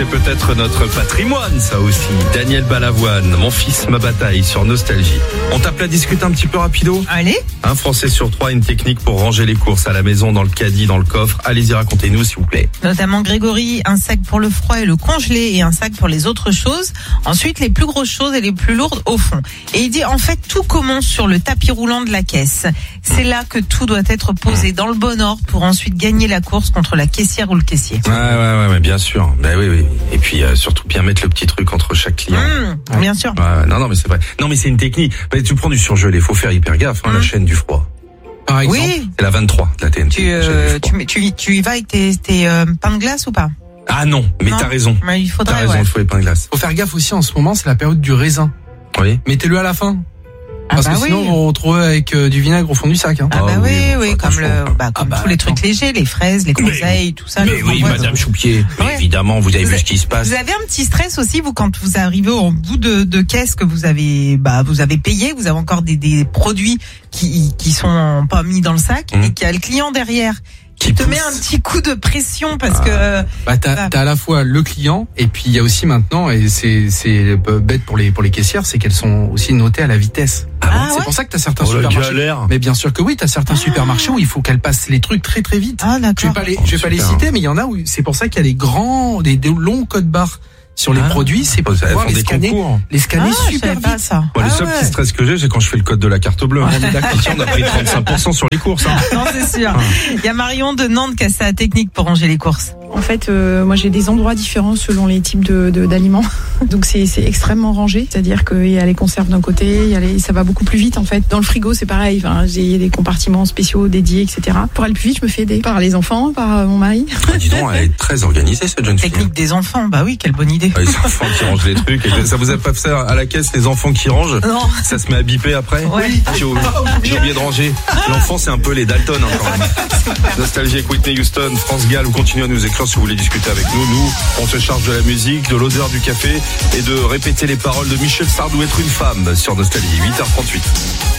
C'est peut-être notre patrimoine, ça aussi. Daniel Balavoine, Mon fils, ma bataille sur Nostalgie. On t'appelle à discuter un petit peu rapido. Allez. Un Français sur 3 a une technique pour ranger les courses à la maison, dans le caddie, dans le coffre. Allez-y, racontez-nous s'il vous plaît. Notamment Grégory, un sac pour le froid et le congelé et un sac pour les autres choses. Ensuite, les plus grosses choses et les plus lourdes au fond. Et il dit, en fait, tout commence sur le tapis roulant de la caisse. C'est là que tout doit être posé dans le bon ordre pour ensuite gagner la course contre la caissière ou le caissier. Ouais, bien sûr. Ben oui. Et puis surtout bien mettre le petit truc entre chaque client. Bien sûr. Non, mais c'est vrai. Non, mais c'est une technique. Ben, tu prends du surgelé, faut faire hyper gaffe. La chaîne du froid. Par exemple, c'est la 23 de la TNT. Tu y vas avec tes pains de glace ou pas? Ah non, mais t'as raison. Mais il faudrait. T'as raison, il faut les pains de glace. Faut faire gaffe aussi en ce moment, c'est la période du raisin. Oui. Mettez-le à la fin. Parce que sinon, on retrouve avec du vinaigre au fond du sac. Hein. Oui, comme tous les trucs légers, les fraises, les groseilles, tout ça. Mais oui, Madame Choupier, évidemment, vous avez vu ce qui se passe. Vous avez un petit stress aussi, vous, quand vous arrivez au bout de caisse que vous avez payé, vous avez encore des produits qui sont pas mis dans le sac et qu'il y a le client derrière qui te met un petit coup de pression parce que t'as à la fois le client et puis il y a aussi maintenant, et c'est bête pour les caissières, c'est qu'elles sont aussi notées à la vitesse. C'est pour ça que t'as certains supermarchés. Mais bien sûr que oui, t'as certains supermarchés où il faut qu'elles passent les trucs très très vite. Je vais pas les citer, mais il y en a où c'est pour ça qu'il y a des longs codes barres sur les produits, c'est pour pouvoir les scanner super vite. Le seul petit stress que j'ai, c'est quand je fais le code de la carte bleue. On est d'accord, on a pris 35% sur les courses. Non, c'est sûr. Il y a Marion de Nantes qui a sa technique pour ranger les courses. En fait, moi j'ai des endroits différents selon les types d'aliments. Donc c'est extrêmement rangé. C'est-à-dire qu'il y a les conserves d'un côté, ça va beaucoup plus vite en fait. Dans le frigo c'est pareil. Il y a des compartiments spéciaux dédiés, etc. Pour aller plus vite, je me fais aider par les enfants, par mon mari. Dis donc, elle est très organisée cette jeune fille. Technique des enfants, bah oui, quelle bonne idée. Les enfants qui rangent les trucs. Et ça vous a pas fait ça à la caisse, les enfants qui rangent? Non. Ça se met à biper après? Oui. J'ai oublié de ranger. L'enfant c'est un peu les Dalton quand même. Nostalgie avec Whitney Houston, France Gall, vous continuez à nous écrire si vous voulez discuter avec nous. Nous, on se charge de la musique, de l'odeur du café et de répéter les paroles de Michel Sardou, Être une femme, sur Nostalgie, 8h38.